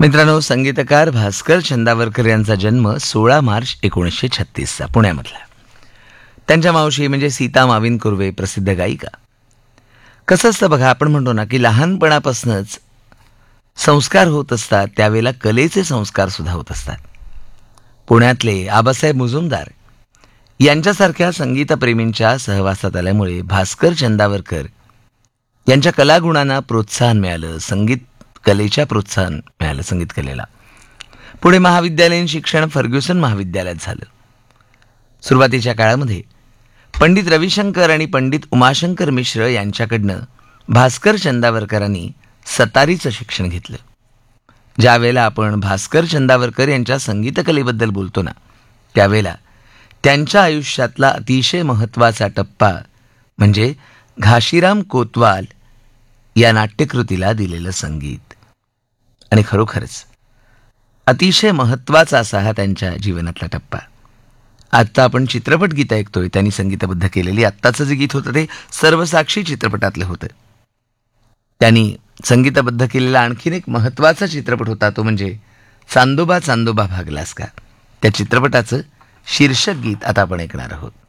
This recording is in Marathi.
मित्रांनो, संगीतकार भास्कर चंदावरकर यांचा जन्म 16 मार्च 1936चा पुण्यामधला. त्यांच्या मावशी म्हणजे सीता माविन कुर्वे प्रसिद्ध गायिका. कसं असतं बघा, आपण म्हणतो ना की लहानपणापासूनच संस्कार होत असतात, त्यावेळेला कलेचे संस्कार सुद्धा होत असतात. पुण्यातले आबासाहेब मुजुमदार यांच्यासारख्या संगीतप्रेमींच्या सहवासात आल्यामुळे भास्कर चंदावरकर यांच्या कलागुणांना प्रोत्साहन मिळालं, संगीत कलेच्या प्रोत्साहन मिळालं संगीत कलेला. पुढे महाविद्यालयीन शिक्षण फर्ग्युसन महाविद्यालयात झालं. सुरुवातीच्या काळामध्ये पंडित रविशंकर आणि पंडित उमाशंकर मिश्र यांच्याकडनं भास्कर चंदावरकरांनी सतारीचं शिक्षण घेतलं. ज्या वेळेला आपण भास्कर चंदावरकर यांच्या संगीतकलेबद्दल बोलतो ना, त्यावेळेला त्यांच्या आयुष्यातला अतिशय महत्त्वाचा टप्पा म्हणजे घाशीराम कोतवाल या नाट्यकृतीला दिलेलं संगीत. आणि खरोखरच अतिशय महत्त्वाचा असा हा त्यांच्या जीवनातला टप्पा. आत्ता आपण चित्रपट गीत ऐकतोय, त्यांनी संगीतबद्ध केलेली. आत्ताचं जे गीत होतं ते सर्वसाक्षी चित्रपटातलं होतं. त्यांनी संगीतबद्ध केलेला आणखीन एक महत्त्वाचा चित्रपट होता, तो म्हणजे चांदोबा चांदोबा भागलास का. त्या चित्रपटाचं शीर्षक गीत आता आपण ऐकणार आहोत.